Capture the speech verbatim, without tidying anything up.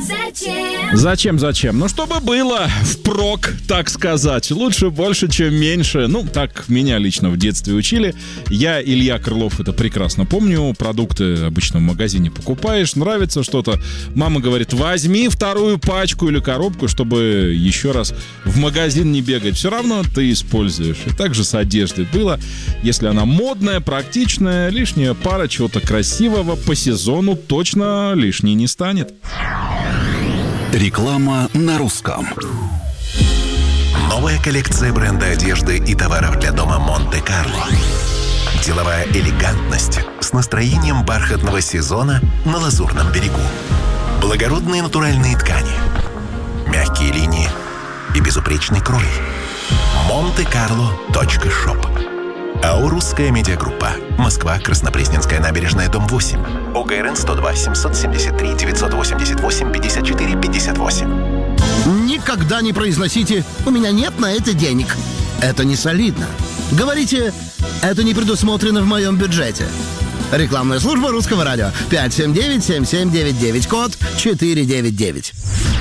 Зачем? Зачем, зачем? Ну, чтобы было впрок, так сказать. Лучше больше, чем меньше. Ну, так меня лично в детстве учили. Я, Илья Крылов, это прекрасно помню. Продукты обычно в магазине покупаешь, нравится что-то. Мама говорит, возьми вторую пачку или коробку, чтобы еще раз в магазин не бегать. Все равно ты используешь. И так же с одеждой было. Если она модная, практичная, лишняя пара чего-то красивого по сезону точно лишней не станет. Реклама на русском. Новая коллекция бренда одежды и товаров для дома Монте-Карло. Деловая элегантность с настроением бархатного сезона на Лазурном берегу. Благородные натуральные ткани, мягкие линии и безупречный крой. монте-карло точка шоп. АО «Русская медиагруппа». Москва, Краснопресненская набережная, дом восемь. ОГРН сто два семьсот семьдесят три девятьсот восемьдесят восемь пятьдесят четыре пятьдесят восемь. Никогда не произносите «у меня нет на это денег». Это не солидно. Говорите «это не предусмотрено в моем бюджете». Рекламная служба Русского радио. пять семь девять семь семь девять девять, код четыре девять девять.